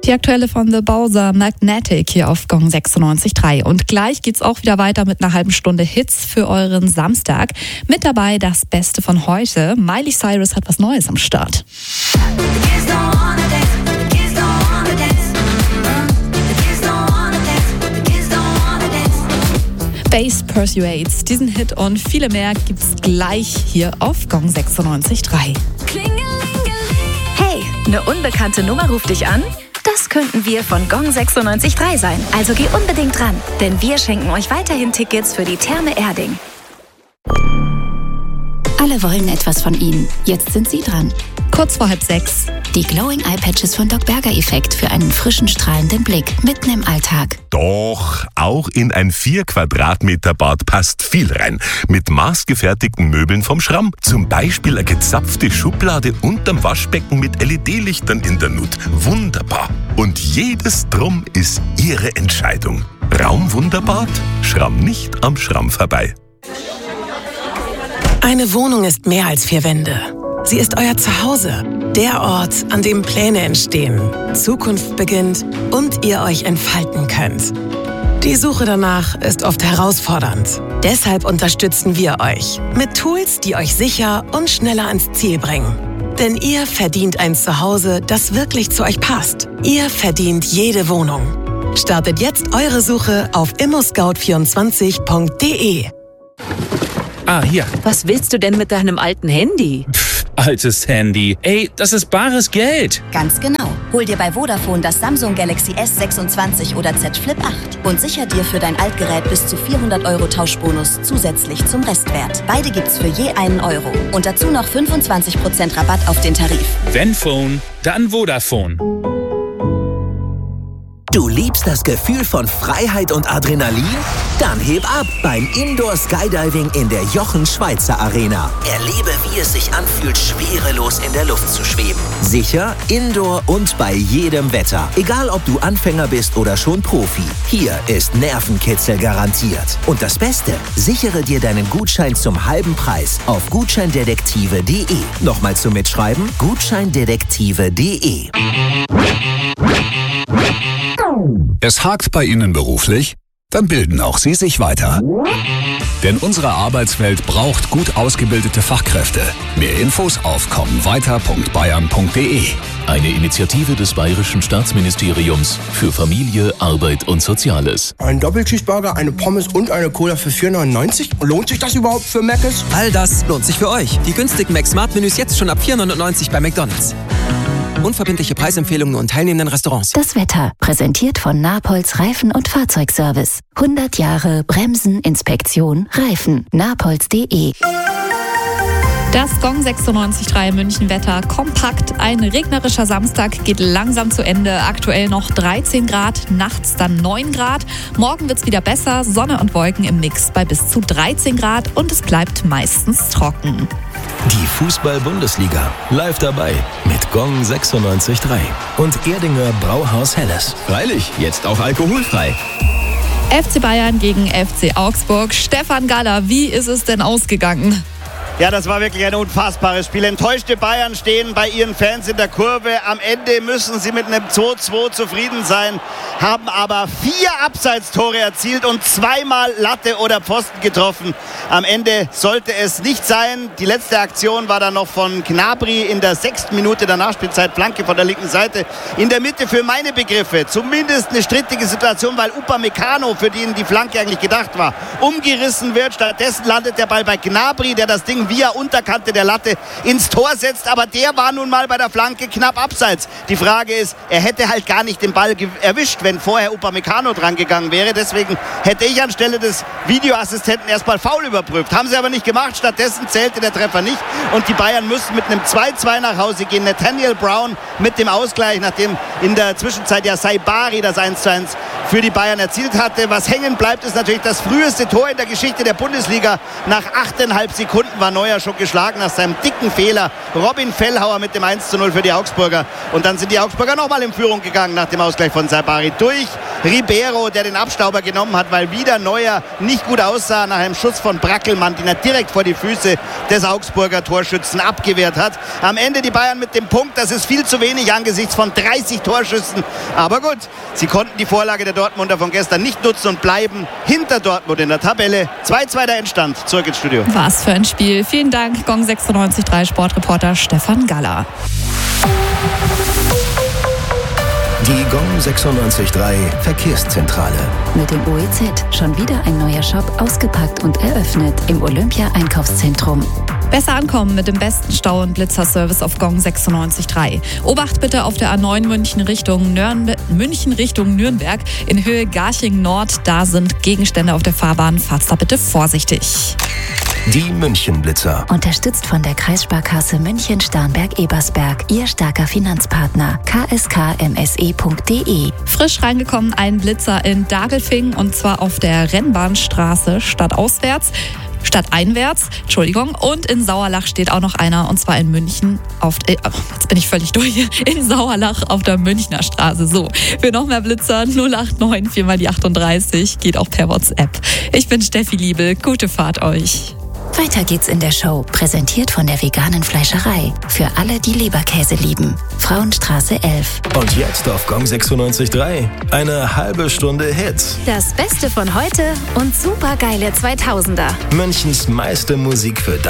Die aktuelle von The Bowser, Magnetic, hier auf Gong 96.3. Und gleich geht's auch wieder weiter mit einer halben Stunde Hits für euren Samstag. Mit dabei das Beste von heute. Miley Cyrus hat was Neues am Start. Bass Persuades, diesen Hit und viele mehr gibt's gleich hier auf Gong 96.3. Hey, eine unbekannte Nummer ruft dich an? Das könnten wir von Gong 96.3 sein. Also geh unbedingt dran, denn wir schenken euch weiterhin Tickets für die Therme Erding. Alle wollen etwas von Ihnen. Jetzt sind Sie dran. Kurz vor 5:30. Die Glowing Eye Patches von Doc Berger Effekt für einen frischen, strahlenden Blick mitten im Alltag. Doch, auch in ein 4 Quadratmeter Bad passt viel rein. Mit maßgefertigten Möbeln vom Schramm. Zum Beispiel eine gezapfte Schublade unterm Waschbecken mit LED-Lichtern in der Nut. Wunderbar. Und jedes Drum ist Ihre Entscheidung. Raumwunderbad? Schramm nicht am Schramm vorbei. Eine Wohnung ist mehr als 4 Wände. Sie ist euer Zuhause, der Ort, an dem Pläne entstehen, Zukunft beginnt und ihr euch entfalten könnt. Die Suche danach ist oft herausfordernd. Deshalb unterstützen wir euch mit Tools, die euch sicher und schneller ans Ziel bringen. Denn ihr verdient ein Zuhause, das wirklich zu euch passt. Ihr verdient jede Wohnung. Startet jetzt eure Suche auf immoscout24.de. Ah, hier. Was willst du denn mit deinem alten Handy? Altes Handy. Ey, das ist bares Geld. Ganz genau. Hol dir bei Vodafone das Samsung Galaxy S26 oder Z Flip 8 und sicher dir für dein Altgerät bis zu 400 € Tauschbonus zusätzlich zum Restwert. Beide gibt's für je €1. Und dazu noch 25% Rabatt auf den Tarif. Wenn Phone, dann Vodafone. Du liebst das Gefühl von Freiheit und Adrenalin? Dann heb ab beim Indoor Skydiving in der Jochen Schweizer Arena. Erlebe, wie es sich anfühlt, schwerelos in der Luft zu schweben. Sicher, Indoor und bei jedem Wetter. Egal, ob du Anfänger bist oder schon Profi. Hier ist Nervenkitzel garantiert. Und das Beste, sichere dir deinen Gutschein zum halben Preis auf gutscheindetektive.de. Nochmal zum Mitschreiben, gutscheindetektive.de. Es hakt bei Ihnen beruflich? Dann bilden auch Sie sich weiter. Denn unsere Arbeitswelt braucht gut ausgebildete Fachkräfte. Mehr Infos auf kommenweiter.bayern.de. Eine Initiative des Bayerischen Staatsministeriums für Familie, Arbeit und Soziales. Ein Doppelcheeseburger, eine Pommes und eine Cola für 4,99? Lohnt sich das überhaupt für Mc's? All das lohnt sich für euch. Die günstigen Mac-Smart-Menüs jetzt schon ab 4,99 bei McDonald's. Unverbindliche Preisempfehlungen und teilnehmenden Restaurants. Das Wetter, präsentiert von Napolz Reifen- und Fahrzeugservice. 100 Jahre Bremsen, Inspektion, Reifen. napolz.de. Das Gong 96.3 München Wetter kompakt. Ein regnerischer Samstag geht langsam zu Ende. Aktuell noch 13 Grad, nachts dann 9 Grad. Morgen wird's wieder besser. Sonne und Wolken im Mix bei bis zu 13 Grad und es bleibt meistens trocken. Die Fußball-Bundesliga live dabei mit Gong 96.3 und Erdinger Brauhaus Helles. Freilich, jetzt auch alkoholfrei. FC Bayern gegen FC Augsburg. Stefan Galler, wie ist es denn ausgegangen? Ja, das war wirklich ein unfassbares Spiel. Enttäuschte Bayern stehen bei ihren Fans in der Kurve. Am Ende müssen sie mit einem 2-2 zufrieden sein, haben aber 4 Abseitstore erzielt und 2-mal Latte oder Pfosten getroffen. Am Ende sollte es nicht sein. Die letzte Aktion war dann noch von Gnabry in der 6. Minute der Nachspielzeit. Flanke von der linken Seite. In der Mitte für meine Begriffe zumindest eine strittige Situation, weil Upamecano, für den die Flanke eigentlich gedacht war, umgerissen wird. Stattdessen landet der Ball bei Gnabry, der das Ding via Unterkante der Latte ins Tor setzt, aber der war nun mal bei der Flanke knapp abseits. Die Frage ist, er hätte halt gar nicht den Ball erwischt, wenn vorher Upamecano dran gegangen wäre. Deswegen hätte ich anstelle des Videoassistenten erstmal Foul überprüft. Haben sie aber nicht gemacht, stattdessen zählte der Treffer nicht und die Bayern müssen mit einem 2-2 nach Hause gehen. Nathaniel Brown mit dem Ausgleich, nachdem in der Zwischenzeit ja Saibari das 1-1 für die Bayern erzielt hatte. Was hängen bleibt, ist natürlich das früheste Tor in der Geschichte der Bundesliga. Nach 8,5 Sekunden war Neuer schon geschlagen nach seinem dicken Fehler. Robin Fellhauer mit dem 1-0 für die Augsburger. Und dann sind die Augsburger nochmal in Führung gegangen nach dem Ausgleich von Saibari durch Ribeiro, der den Abstauber genommen hat, weil wieder Neuer nicht gut aussah nach einem Schuss von Brackelmann, den er direkt vor die Füße des Augsburger Torschützen abgewehrt hat. Am Ende die Bayern mit dem Punkt, das ist viel zu wenig angesichts von 30 Torschüssen. Aber gut, sie konnten die Vorlage der Dortmunder von gestern nicht nutzen und bleiben hinter Dortmund in der Tabelle. 2-2 der Endstand. Zurück ins Studio. Was für ein Spiel. Vielen Dank, Gong 96.3 Sportreporter Stefan Galler. Die Gong 96.3 Verkehrszentrale. Mit dem OEZ schon wieder ein neuer Shop ausgepackt und eröffnet im Olympia-Einkaufszentrum. Besser ankommen mit dem besten Stau- und Blitzerservice auf Gong 96.3. Obacht bitte auf der A9 München Richtung Nürnberg in Höhe Garching Nord. Da sind Gegenstände auf der Fahrbahn. Fahrt's da bitte vorsichtig. Die München-Blitzer. Unterstützt von der Kreissparkasse München-Starnberg-Ebersberg. Ihr starker Finanzpartner. kskmse.de. Frisch reingekommen ein Blitzer in Dagelfing und zwar auf der Rennbahnstraße stadteinwärts. Und in Sauerlach steht auch noch einer, und zwar in München jetzt bin ich völlig durch, in Sauerlach auf der Münchner Straße. So, für noch mehr Blitzer 089 4 mal die 38, geht auch per WhatsApp. Ich bin Steffi Liebel, gute Fahrt euch. Weiter geht's in der Show, präsentiert von der veganen Fleischerei. Für alle, die Leberkäse lieben. Frauenstraße 11. Und jetzt auf Gong 96.3 eine halbe Stunde Hits. Das Beste von heute und supergeile 2000er. Münchens meiste Musik für